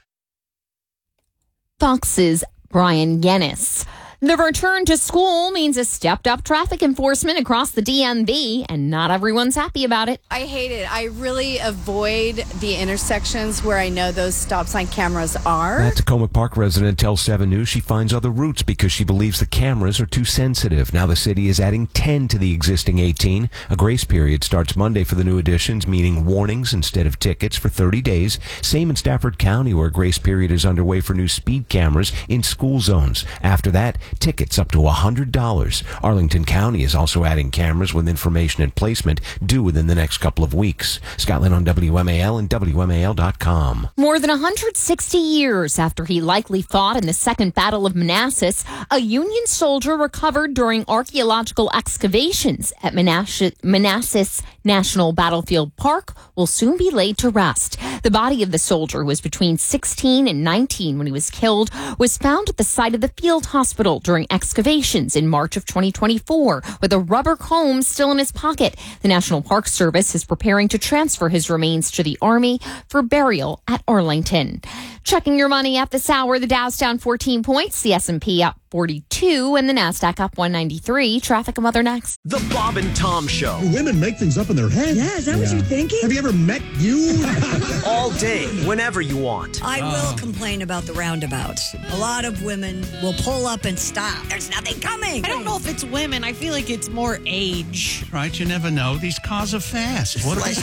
Fox's Brian Yennis. The return to school means a stepped-up traffic enforcement across the D M V, and not everyone's happy about it. I hate it. I really avoid the intersections where I know those stop sign cameras are. That Tacoma Park resident tells seven News she finds other routes because she believes the cameras are too sensitive. Now the city is adding ten to the existing eighteen. A grace period starts Monday for the new additions, meaning warnings instead of tickets for thirty days. Same in Stafford County, where a grace period is underway for new speed cameras in school zones. After that, tickets up to one hundred dollars. Arlington County is also adding cameras with information and placement due within the next couple of weeks. Scotland on W M A L and W M A L dot com. More than one hundred sixty years after he likely fought in the Second Battle of Manassas, a Union soldier recovered during archaeological excavations at Manassas, Manassas National Battlefield Park will soon be laid to rest. The body of the soldier, who was between sixteen and nineteen when he was killed, was found at the site of the field hospital during excavations in March of twenty twenty-four, with a rubber comb still in his pocket. The National Park Service is preparing to transfer his remains to the Army for burial at Arlington. Checking your money at this hour, the Dow's down fourteen points, the S and P up forty-two, and the NASDAQ up one ninety-three. Traffic and weather next. The Bob and Tom Show. Women make things up in their head. Yeah, is that yeah. what you're thinking? Have you ever met you? All day, whenever you want. I will complain about the roundabouts. A lot of women will pull up and stop. There's nothing coming. I don't know if it's women. I feel like it's more age. Right, you never know. These cars are fast. What They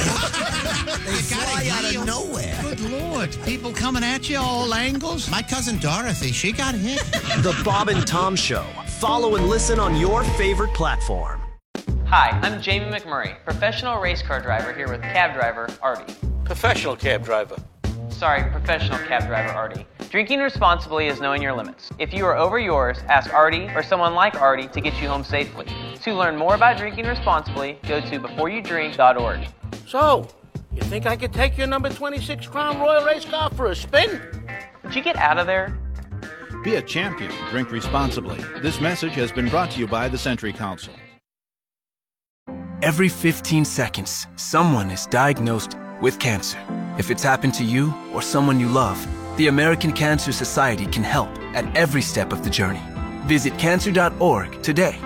fly out of nowhere. Good Lord. People coming at you all angles. My cousin Dorothy, she got hit. The Bob and Tom Show. Follow and listen on your favorite platform. Hi, I'm Jamie McMurray, professional race car driver here with cab driver Artie. Professional cab driver. Sorry, professional cab driver Artie. Drinking responsibly is knowing your limits. If you are over yours, ask Artie or someone like Artie to get you home safely. To learn more about drinking responsibly, go to before you drink dot org. So, you think I could take your number twenty-six Crown Royal race car for a spin? Would you get out of there? Be a champion. Drink responsibly. This message has been brought to you by the Century Council. Every fifteen seconds, someone is diagnosed with cancer. If it's happened to you or someone you love, the American Cancer Society can help at every step of the journey. Visit cancer dot org today.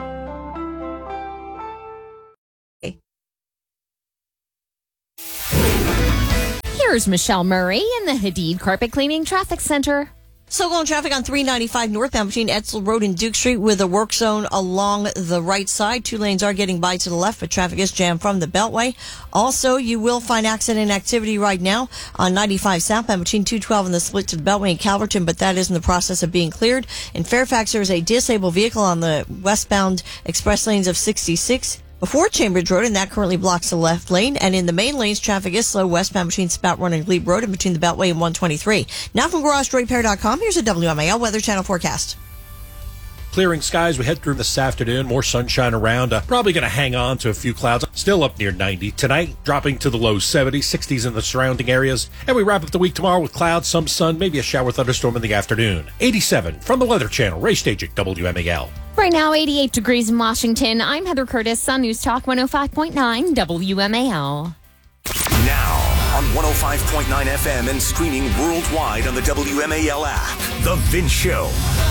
Here's Michelle Murray in the Hadid Carpet Cleaning Traffic Center. So-called traffic on three ninety-five northbound between Edsel Road and Duke Street with a work zone along the right side. Two lanes are getting by to the left, but traffic is jammed from the Beltway. Also, you will find accident activity right now on ninety-five southbound between two twelve and the split to the Beltway and Calverton, but that is in the process of being cleared. In Fairfax, there is a disabled vehicle on the westbound express lanes of sixty-six before Chambers Road, and that currently blocks the left lane. And in the main lanes, traffic is slow westbound between Spout Run and Glebe Road and between the Beltway and one twenty-three. Now from Garage Repair dot com, here's a W M A L Weather Channel forecast. Clearing skies, we head through this afternoon. More sunshine around. Uh, probably going to hang on to a few clouds. Still up near ninety. Tonight, dropping to the low seventies, sixties in the surrounding areas. And we wrap up the week tomorrow with clouds, some sun, maybe a shower thunderstorm in the afternoon. eighty-seven from the Weather Channel, Ray Stage at W M A L. Right now, eighty-eight degrees in Washington. I'm Heather Curtis on News Talk one oh five point nine W M A L. Now on one oh five point nine F M and streaming worldwide on the W M A L app. The Vince Show.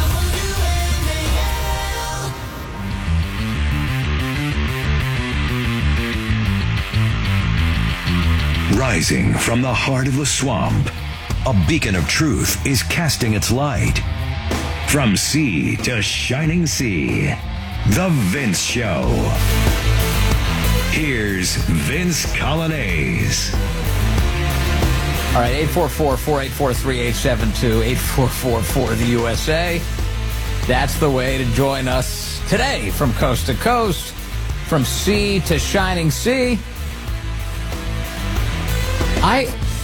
Rising from the heart of the swamp, a beacon of truth is casting its light. From sea to shining sea, The Vince Show. Here's Vince Colonnese. All right, eight four four, four eight four, three eight seven two, eight four four four the U S A. That's the way to join us today from coast to coast, from sea to shining sea. I,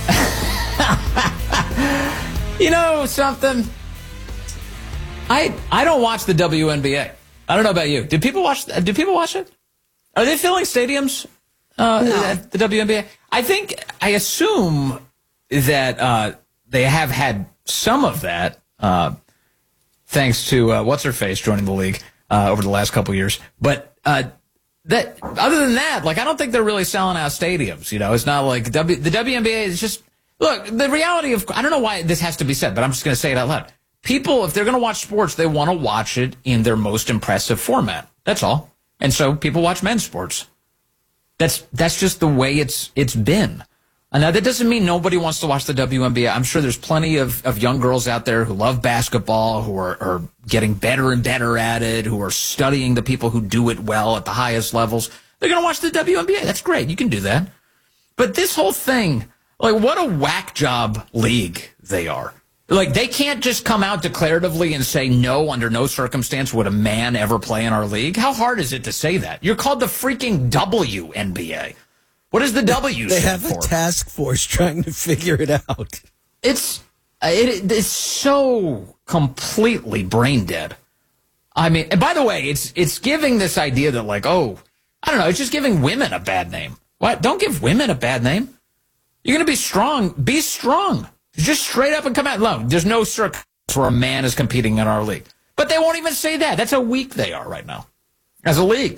you know something? I I don't watch the W N B A. I don't know about you. Do people watch? Do people watch it? Are they filling stadiums? Uh, no. The W N B A? I think, I assume that uh, they have had some of that, uh, thanks to uh, what's-her-face joining the league uh, over the last couple of years. But uh, that, other than that, like, I don't think they're really selling out stadiums. You know, it's not like w, the W N B A is just, look, the reality of, I don't know why this has to be said, but I'm just going to say it out loud. People, if they're going to watch sports, they want to watch it in their most impressive format. That's all. And so people watch men's sports. That's that's just the way it's it's been. And now, that doesn't mean nobody wants to watch the W N B A. I'm sure there's plenty of, of young girls out there who love basketball, who are, are getting better and better at it, who are studying the people who do it well at the highest levels. They're going to watch the W N B A. That's great. You can do that. But this whole thing, like, what a whack job league they are. Like, they can't just come out declaratively and say, no, under no circumstance would a man ever play in our league. How hard is it to say that? You're called the freaking W N B A. What does the W they stand have for? A task force trying to figure it out. It's, it, it's so completely brain dead. I mean, and by the way, it's it's giving this idea that, like, oh, I don't know, it's just giving women a bad name. What? Don't give women a bad name. You're going to be strong. Be strong. Just straight up and come out. No, there's no circumstance where a man is competing in our league. But they won't even say that. That's how weak they are right now as a league.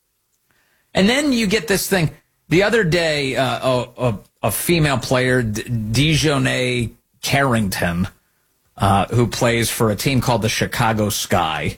And then you get this thing. The other day, uh, a, a, a female player, Dejounte Carrington, uh, who plays for a team called the Chicago Sky,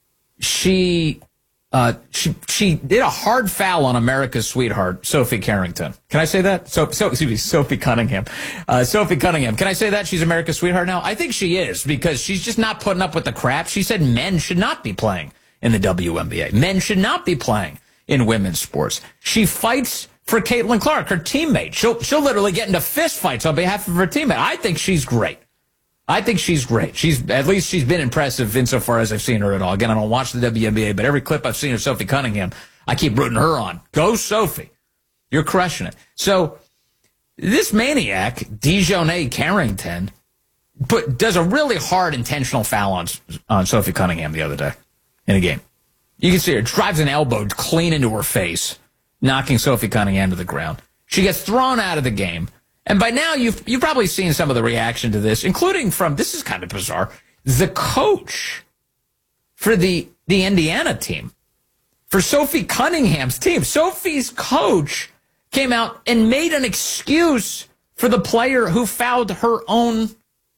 she... Uh, she she did a hard foul on America's sweetheart, Sophie Carrington. Can I say that? So, so excuse me, Sophie Cunningham. Uh, Sophie Cunningham. Can I say that she's America's sweetheart now? I think she is, because she's just not putting up with the crap. She said men should not be playing in the W N B A. Men should not be playing in women's sports. She fights for Caitlin Clark, her teammate. She'll she'll literally get into fist fights on behalf of her teammate. I think she's great. I think she's great. She's at least she's been impressive insofar as I've seen her at all. Again, I don't watch the W N B A, but every clip I've seen of Sophie Cunningham, I keep rooting her on. Go, Sophie. You're crushing it. So this maniac, Dejounte Carrington, put, does a really hard intentional foul on, on Sophie Cunningham the other day in a game. You can see her. Drives an elbow clean into her face, knocking Sophie Cunningham to the ground. She gets thrown out of the game. And by now, you've you've probably seen some of the reaction to this, including from, this is kind of bizarre, the coach for the, the Indiana team, for Sophie Cunningham's team. Sophie's coach came out and made an excuse for the player who fouled her own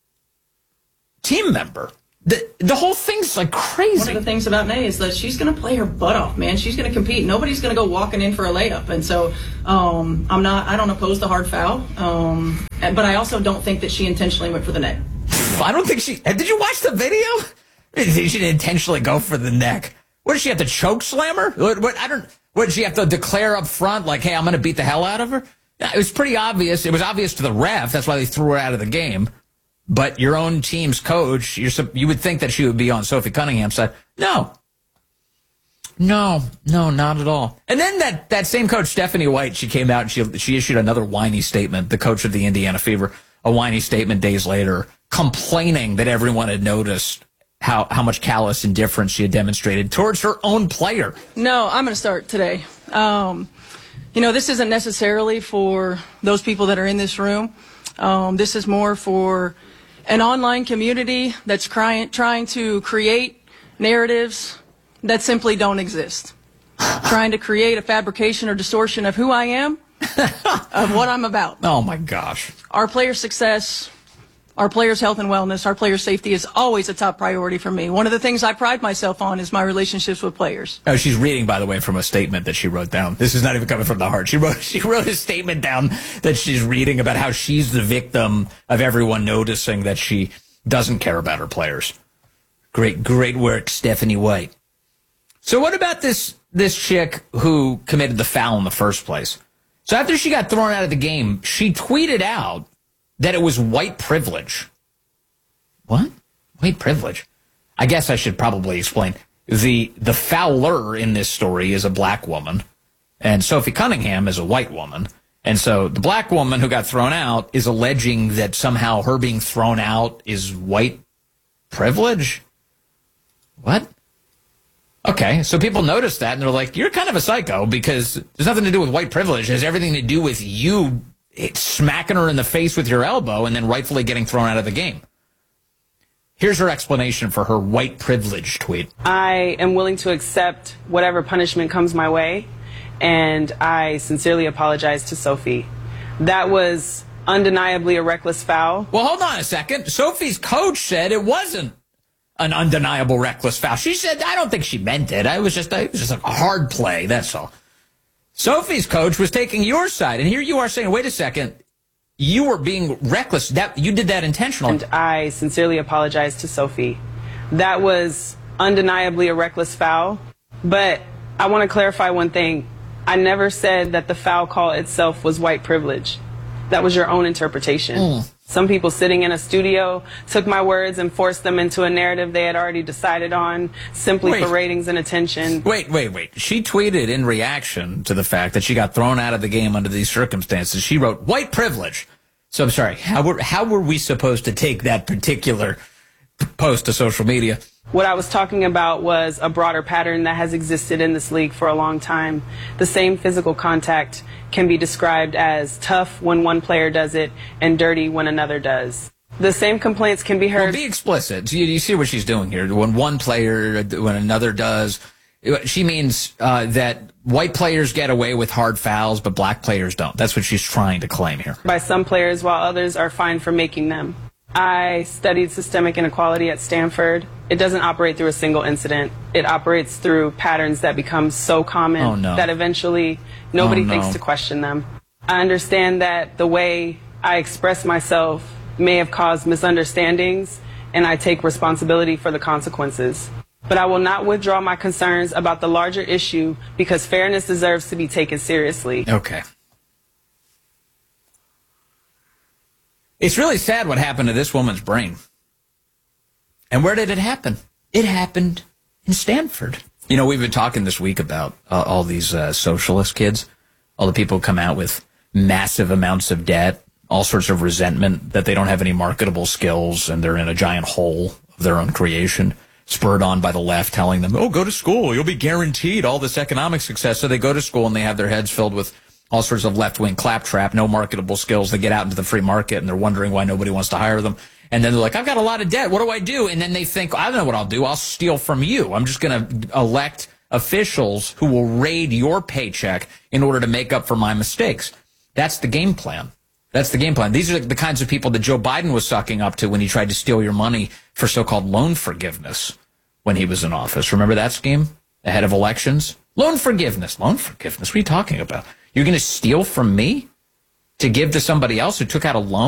team member. The, the whole thing's like crazy. One of the things about Nay is that she's going to play her butt off, man. She's going to compete. Nobody's going to go walking in for a layup. And so um, I'm not, I don't oppose the hard foul. Um, and, but I also don't think that she intentionally went for the neck. I don't think she, did you watch the video? She didn't intentionally go for the neck. What, did she have to choke slam her? What, what, I don't, what, did she have to declare up front, like, hey, I'm going to beat the hell out of her? It was pretty obvious. It was obvious to the ref. That's why they threw her out of the game. But your own team's coach, you're, you would think that she would be on Sophie Cunningham's side. No. No, no, not at all. And then that, that same coach, Stephanie White, she came out and she, she issued another whiny statement, the coach of the Indiana Fever, a whiny statement days later, complaining that everyone had noticed how, how much callous indifference she had demonstrated towards her own player. No, I'm going to start today. Um, you know, this isn't necessarily for those people that are in this room. Um, this is more for an online community that's crying, trying to create narratives that simply don't exist. Trying to create a fabrication or distortion of who I am, of what I'm about. Oh, my gosh. Our players' success, our players' health and wellness, our players' safety is always a top priority for me. One of the things I pride myself on is my relationships with players. Oh, she's reading, by the way, from a statement that she wrote down. This is not even coming from the heart. She wrote she wrote a statement down that she's reading about how she's the victim of everyone noticing that she doesn't care about her players. Great, great work, Stephanie White. So what about this this chick who committed the foul in the first place? So after she got thrown out of the game, she tweeted out that it was white privilege. What? White privilege? I guess I should probably explain. The the fouler in this story is a black woman, and Sophie Cunningham is a white woman. And so the black woman who got thrown out is alleging that somehow her being thrown out is white privilege? What? Okay, so people notice that, and they're like, you're kind of a psycho because there's nothing to do with white privilege. It has everything to do with you smacking her in the face with your elbow and then rightfully getting thrown out of the game. Here's her explanation for her white privilege tweet. I am willing to accept whatever punishment comes my way, and I sincerely apologize to Sophie. That was undeniably a reckless foul. Well, hold on a second. Sophie's coach said it wasn't an undeniable reckless foul. She said, I don't think she meant it. I was just, it was just a hard play, that's all. Sophie's coach was taking your side, and here you are saying, wait a second, you were being reckless. That you did that intentionally. And I sincerely apologize to Sophie. That was undeniably a reckless foul, but I want to clarify one thing. I never said that the foul call itself was white privilege. That was your own interpretation. Mm. Some people sitting in a studio took my words and forced them into a narrative they had already decided on simply wait. for ratings and attention. Wait, wait, wait. She tweeted in reaction to the fact that she got thrown out of the game under these circumstances. She wrote, white privilege. So I'm sorry, how were, how were we supposed to take that particular post to social media? What I was talking about was a broader pattern that has existed in this league for a long time. The same physical contact can be described as tough when one player does it and dirty when another does. The same complaints can be heard. Well, be explicit. You, you see what she's doing here. When one player, when another does, she means uh, that white players get away with hard fouls, but black players don't. That's what she's trying to claim here. By some players, while others are fined for making them. I studied systemic inequality at Stanford. It doesn't operate through a single incident. It operates through patterns that become so common oh, no. that eventually nobody oh, no. thinks to question them. I understand that the way I express myself may have caused misunderstandings, and I take responsibility for the consequences. But I will not withdraw my concerns about the larger issue because fairness deserves to be taken seriously. Okay. It's really sad what happened to this woman's brain. And where did it happen? It happened in Stanford. You know, we've been talking this week about uh, all these uh, socialist kids, all the people who come out with massive amounts of debt, all sorts of resentment that they don't have any marketable skills and they're in a giant hole of their own creation, spurred on by the left telling them, oh, go to school, you'll be guaranteed all this economic success. So they go to school and they have their heads filled with all sorts of left-wing claptrap, no marketable skills. They get out into the free market, and they're wondering why nobody wants to hire them. And then they're like, I've got a lot of debt. What do I do? And then they think, I don't know what I'll do. I'll steal from you. I'm just going to elect officials who will raid your paycheck in order to make up for my mistakes. That's the game plan. That's the game plan. These are the kinds of people that Joe Biden was sucking up to when he tried to steal your money for so-called loan forgiveness when he was in office. Remember that scheme ahead of elections? Loan forgiveness. Loan forgiveness? What are you talking about? You're going to steal from me to give to somebody else who took out a loan?